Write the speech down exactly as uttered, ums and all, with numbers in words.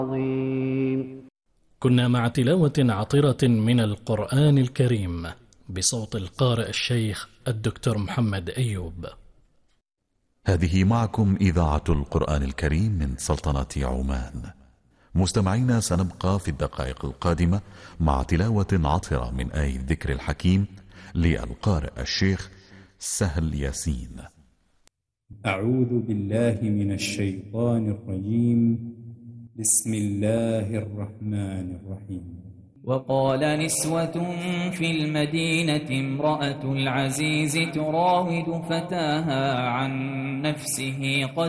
عظيم. كنا مع تلاوة عطرة من القرآن الكريم بصوت القارئ الشيخ الدكتور محمد أيوب. هذه معكم إذاعة القرآن الكريم من سلطنة عمان. مستمعينا، سنبقى في الدقائق القادمة مع تلاوة عطرة من آية الذكر الحكيم للقارئ الشيخ سهل ياسين. أعوذ بالله من الشيطان الرجيم. بسم الله الرحمن الرحيم. وقال نسوة في المدينة امرأة العزيز تراود فتاها عن نفسه قد